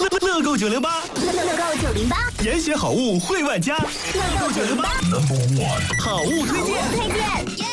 乐购908， 乐购908， 严选好物惠万家。乐购908 ，No.1 好物推荐。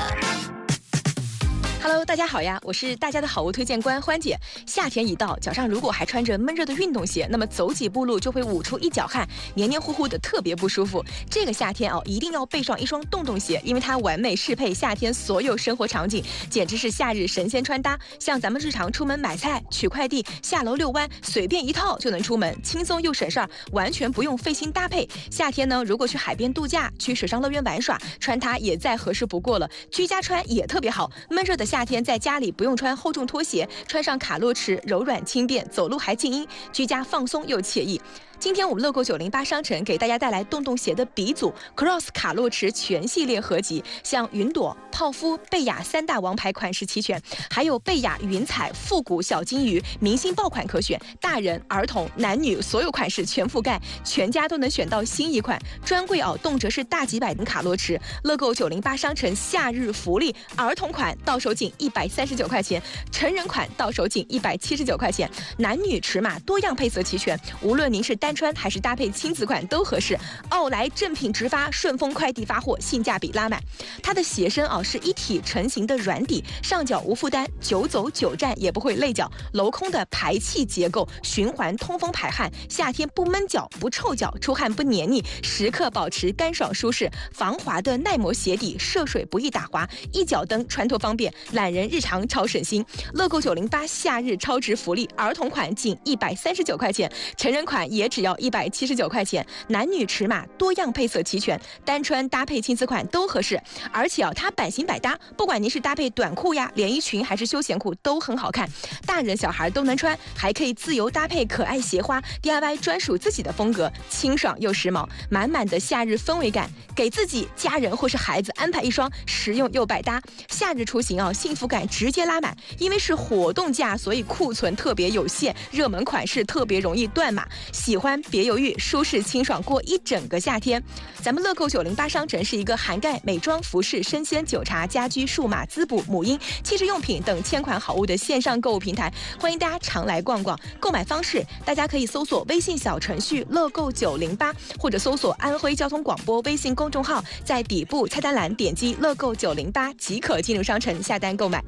Hello， 大家好呀，我是大家的好物推荐官欢姐。夏天一到，脚上如果还穿着闷热的运动鞋，那么走几步路就会捂出一脚汗，黏黏糊糊的，特别不舒服。这个夏天一定要备上一双洞洞鞋，因为它完美适配夏天所有生活场景，简直是夏日神仙穿搭。像咱们日常出门买菜、取快递、下楼遛弯，随便一套就能出门，轻松又省事儿，完全不用费心搭配。夏天呢，如果去海边度假、去水上乐园玩耍，穿它也再合适不过了。居家穿也特别好，闷热的夏天在家里不用穿厚重拖鞋，穿上卡洛驰柔软轻便，走路还静音，居家放松又惬意。今天我们乐购908商城给大家带来洞洞鞋的鼻祖 Cross 卡洛驰全系列合集，像云朵、泡芙、贝雅3大王牌款式齐全，还有贝雅云彩、复古小金鱼明星爆款可选，大人、儿童、男女所有款式全覆盖，全家都能选到新一款。专柜动辄是大几百的卡洛驰。乐购908商城夏日福利，儿童款到手仅139块钱，成人款到手仅179块钱，男女尺码多样配色齐全，无论您是单穿还是搭配亲子款都合适。奥莱正品直发，顺丰快递发货，性价比拉满。它的鞋身是一体成型的软底，上脚无负担，久走久站也不会累脚。镂空的排气结构，循环通风排汗，夏天不闷脚不臭脚，出汗不黏腻，时刻保持干爽舒适。防滑的耐磨鞋底，涉水不易打滑，一脚蹬穿脱方便，懒人日常超省心。乐购908夏日超值福利，儿童款仅139块钱，成人款也只要179块钱，男女尺码多样配色齐全，单穿搭配亲子款都合适。而且它版型百搭，不管您是搭配短裤呀、连衣裙还是休闲裤都很好看，大人小孩都能穿，还可以自由搭配可爱鞋花 ，DIY 专属自己的风格，清爽又时髦，满满的夏日氛围感。给自己、家人或是孩子安排一双实用又百搭，夏日出行幸福感直接拉满。因为是活动价，所以库存特别有限，热门款式特别容易断码。喜欢别犹豫，舒适清爽过一整个夏天。咱们乐购908商城是一个涵盖美妆、服饰、生鲜、酒茶、家居、数码、滋补、母婴、汽车用品等千款好物的线上购物平台，欢迎大家常来逛逛。购买方式，大家可以搜索微信小程序乐购908，或者搜索安徽交通广播微信公众号，在底部菜单栏点击乐购908即可进入商城下单购买。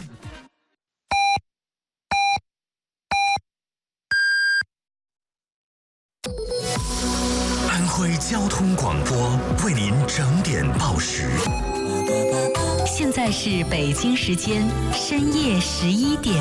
安徽交通广播为您整点报时。 现在是北京时间深夜11点。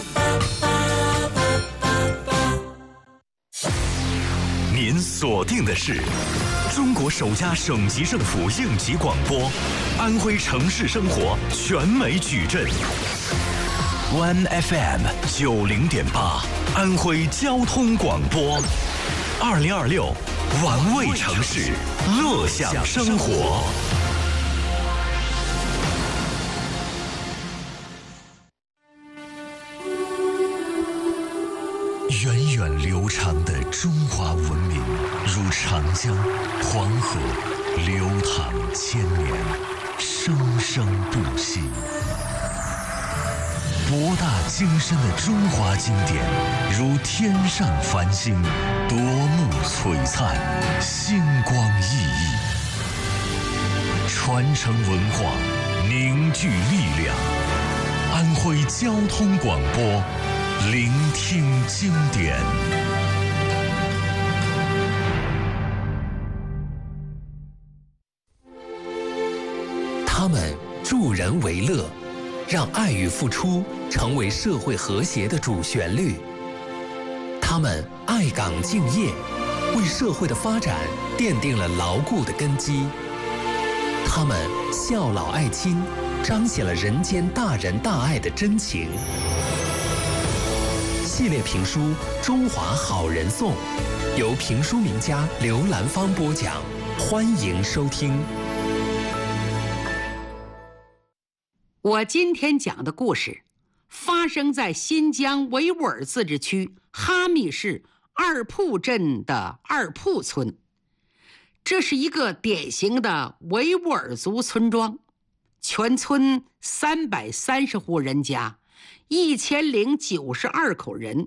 您锁定的是中国首家省级政府应急广播，安徽城市生活全美矩阵。One FM 90.8，安徽交通广播。2026，玩味城市，乐享生活。源远流长的中华文明，如长江、黄河，流淌千年，生生不息。博大精深的中华经典，如天上繁星，夺目璀璨，星光熠熠。传承文化，凝聚力量。安徽交通广播，聆听经典。 他们助人为乐，让爱与付出成为社会和谐的主旋律。他们爱岗敬业，为社会的发展奠定了牢固的根基。他们孝老爱亲，彰显了人间大仁大爱的真情。系列评书《中华好人颂》由评书名家刘兰芳播讲，欢迎收听。 我今天讲的故事发生在新疆维吾尔自治区哈密市二铺镇的二铺村。这是一个典型的维吾尔族村庄，全村330户人家，1092口人，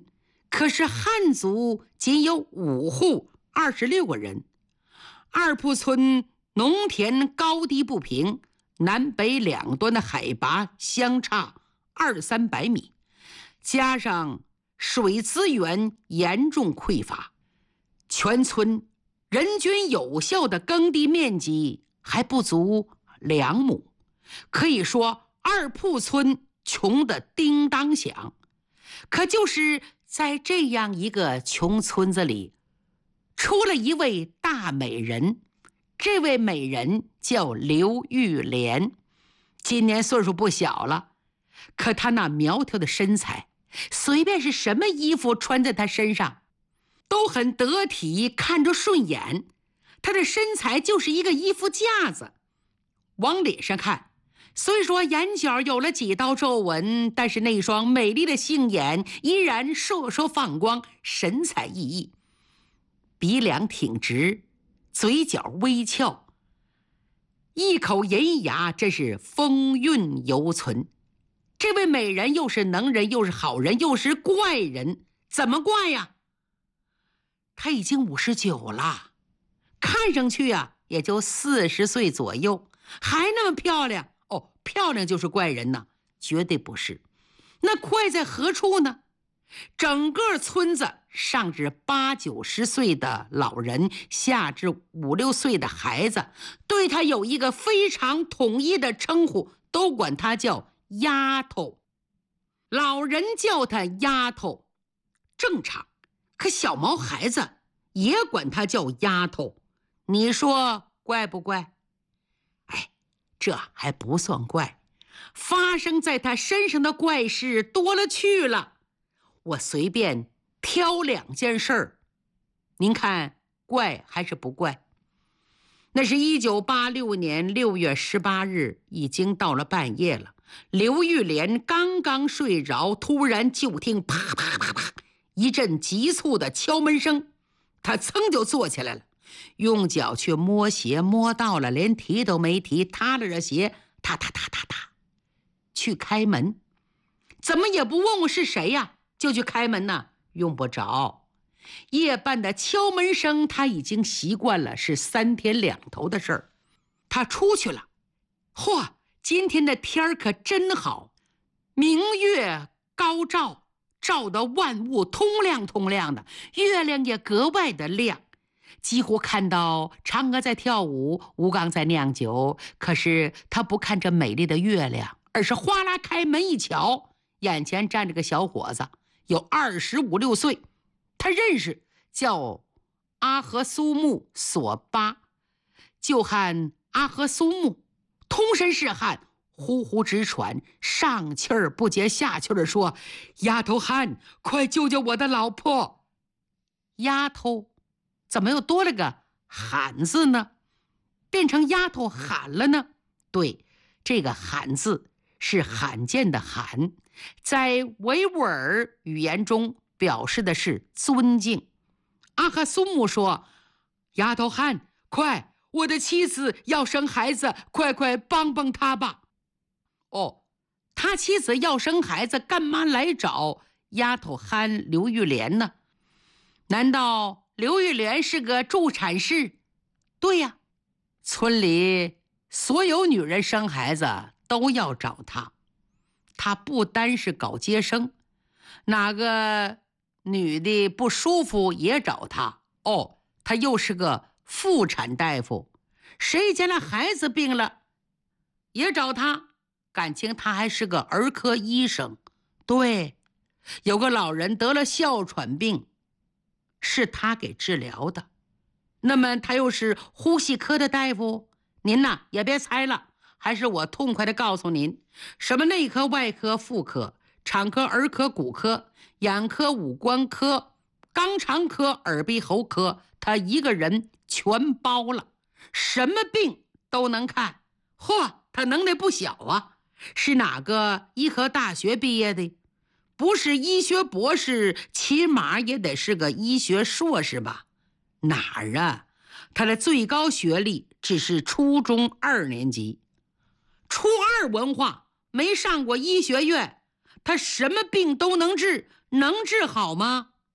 可是汉族仅有5户26个人，二铺村农田高低不平，南北两端的海拔相差200-300米，加上水资源严重匮乏，全村人均有效的耕地面积还不足2亩，可以说二铺村穷得叮当响。可就是在这样一个穷村子里，出了一位大美人。这位美人叫刘玉莲，今年岁数不小了，可她那苗条的身材，随便是什么衣服穿在她身上都很得体，看着顺眼。她的身材就是一个衣服架子。往脸上看，虽说眼角有了几道皱纹，但是那双美丽的杏眼依然烁烁放光，神采奕奕。鼻梁挺直，嘴角微翘，一口银牙，真是风韵犹存。这位美人又是能人，又是好人，又是怪人。怎么怪呀？她已经59了，看上去也就40岁左右，还那么漂亮。漂亮就是怪人呢？绝对不是。那怪在何处呢？整个村子上至80-90岁的老人，下至5-6岁的孩子，对他有一个非常统一的称呼，都管他叫丫头。老人叫他丫头正常，可小毛孩子也管他叫丫头，你说怪不怪？这还不算怪，发生在他身上的怪事多了去了。我随便挑2件事儿，您看怪还是不怪？那是1986年6月18日，已经到了半夜了。刘玉莲刚刚睡着，突然就听啪啪啪啪一阵急促的敲门声，他噌就坐起来了，用脚去摸鞋，摸到了，连提都没提，踏了着鞋，踏踏踏踏踏去开门。怎么也不问问是谁呀，就去开门呢？用不着，夜半的敲门声他已经习惯了，是3天2头的事儿。他出去了，嚯，今天的天可真好，明月高照，照得万物通亮通亮的，月亮也格外的亮。几乎看到嫦娥在跳舞，吴刚在酿酒，可是他不看这美丽的月亮，而是哗啦开门一瞧，眼前站着个小伙子，有25-26岁，他认识，叫阿合苏木索巴，就喊阿合苏木，通身是汗，呼呼直喘，上气儿不接下气儿的说：“丫头汉，快救救我的老婆！”丫头怎么又多了个喊字呢？变成丫头喊了呢？对，这个喊字是罕见的罕，在维吾尔语言中表示的是尊敬。阿哈苏木说：“丫头汉，快，我的妻子要生孩子，快快帮帮他吧。”他妻子要生孩子，干嘛来找丫头汉刘玉莲呢？难道刘玉莲是个助产士？对呀，村里所有女人生孩子都要找她。她不单是搞接生，哪个女的不舒服也找她。她又是个妇产大夫，谁家的孩子病了也找她。感情她还是个儿科医生。对，有个老人得了哮喘病，是他给治疗的。那么他又是呼吸科的大夫，您也别猜了，还是我痛快的告诉您，什么内科、外科、妇科、产科、儿科、骨科、眼科、五官科、肛肠科、耳鼻喉科，他一个人全包了，什么病都能看。他能耐不小啊！是哪个医科大学毕业的？不是医学博士，起码也得是个医学硕士吧？哪儿啊？他的最高学历只是初中2年级，初2文化，没上过医学院，他什么病都能治，能治好吗？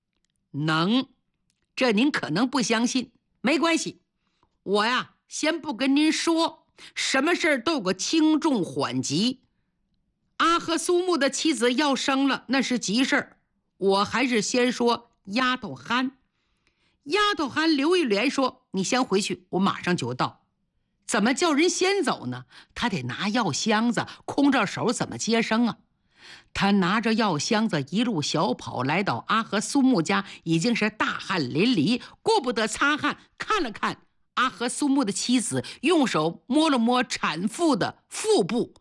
能。这您可能不相信，没关系，我呀先不跟您说，什么事儿都有个轻重缓急。阿合苏木的妻子要生了，那是急事儿。我还是先说丫头憨。丫头憨刘玉莲说：“你先回去，我马上就到。”怎么叫人先走呢？他得拿药箱子，空着手怎么接生啊？他拿着药箱子一路小跑来到阿合苏木家，已经是大汗淋漓，顾不得擦汗，看了看阿合苏木的妻子，用手摸了摸产妇的腹部，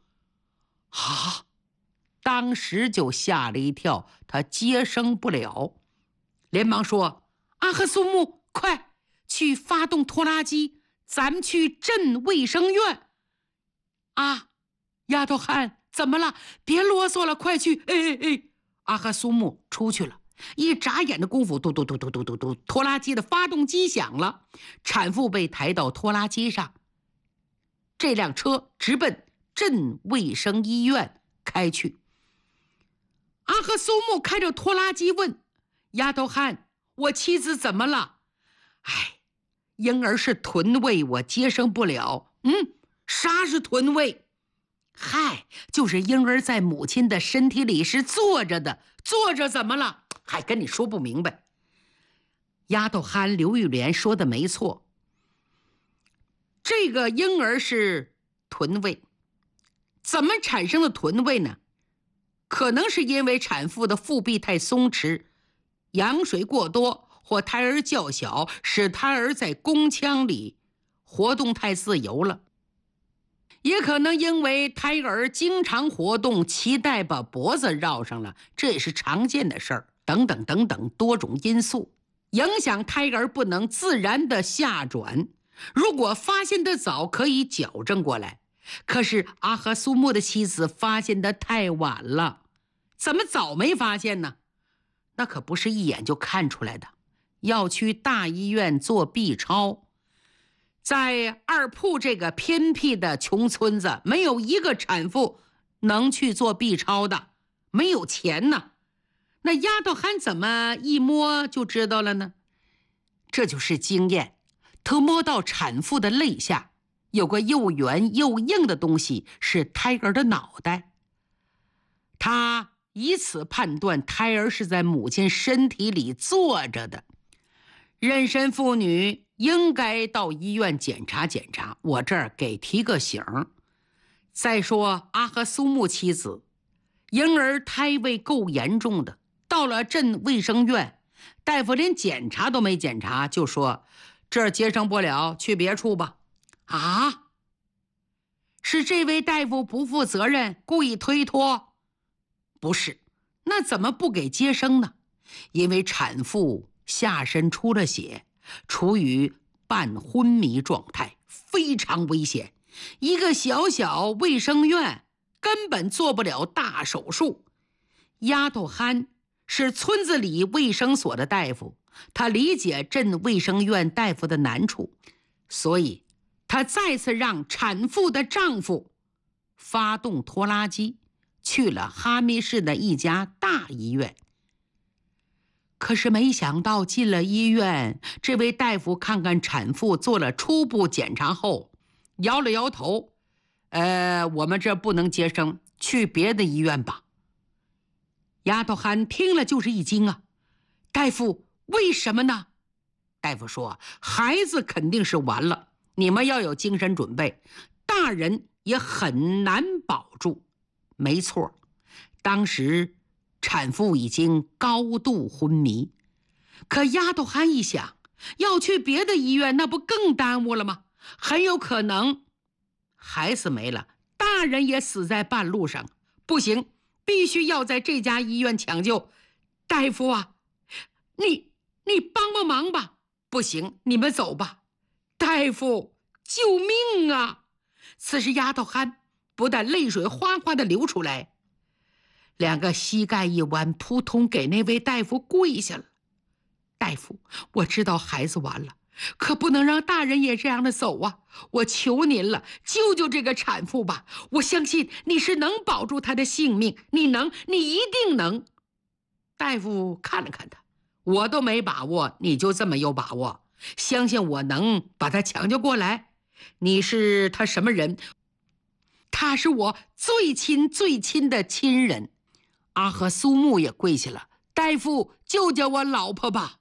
当时就吓了一跳，他接生不了，连忙说：“阿合苏木，快去发动拖拉机，咱们去镇卫生院。”啊，丫头汉，怎么了？别啰嗦了，快去！阿合苏木出去了，一眨眼的功夫，嘟嘟嘟嘟嘟嘟嘟，拖拉机的发动机响了，产妇被抬到拖拉机上，这辆车直奔镇卫生医院开去。阿合苏木开着拖拉机问：“丫头汉，我妻子怎么了？”“婴儿是臀位，我接生不了。”“啥是臀位？”“就是婴儿在母亲的身体里是坐着的，坐着怎么了？”“跟你说不明白。”丫头憨刘玉莲说的没错，这个婴儿是臀位。怎么产生的臀位呢？可能是因为产妇的腹壁太松弛，羊水过多，或胎儿较小，使胎儿在宫腔里活动太自由了。也可能因为胎儿经常活动，脐带把脖子绕上了，这也是常见的事儿。等等等等，多种因素影响胎儿不能自然的下转。如果发现的早，可以矫正过来。可是阿合苏木的妻子发现的太晚了，怎么早没发现呢？那可不是一眼就看出来的，要去大医院做 B 超。在二铺这个偏僻的穷村子，没有一个产妇能去做 B 超的，没有钱呢。那丫头憨怎么一摸就知道了呢？这就是经验。她摸到产妇的肋下有个又圆又硬的东西，是胎儿的脑袋。她以此判断胎儿是在母亲身体里坐着的。妊娠妇女应该到医院检查检查，我这儿给提个醒。再说阿合苏木妻子，婴儿胎位够严重的，到了镇卫生院，大夫连检查都没检查，就说这儿接生不了，去别处吧。是这位大夫不负责任，故意推脱？不是，那怎么不给接生呢？因为产妇下身出了血，处于半昏迷状态，非常危险。一个小小卫生院根本做不了大手术。丫头憨是村子里卫生所的大夫，他理解镇卫生院大夫的难处，所以他再次让产妇的丈夫发动拖拉机去了哈密市的一家大医院。可是没想到进了医院，这位大夫看看产妇，做了初步检查后摇了摇头，我们这不能接生，去别的医院吧。丫头憨听了就是一惊啊，大夫，为什么呢？大夫说，孩子肯定是完了，你们要有精神准备，大人也很难保住。没错，当时产妇已经高度昏迷。可丫头憨一想，要去别的医院，那不更耽误了吗？很有可能孩子没了，大人也死在半路上。不行，必须要在这家医院抢救。大夫啊，你帮帮忙吧。不行，你们走吧。大夫，救命啊！此时丫头憨不但泪水哗哗地流出来，两个膝盖一弯，扑通给那位大夫跪下了。大夫，我知道孩子完了，可不能让大人也这样的走啊！我求您了，救救这个产妇吧！我相信你是能保住她的性命，你一定能。大夫看了看他， 我都没把握，你就这么有把握？相信我能把他抢救过来？你是他什么人？他是我最亲最亲的亲人。阿和苏木也跪下了，大夫，救救我老婆吧！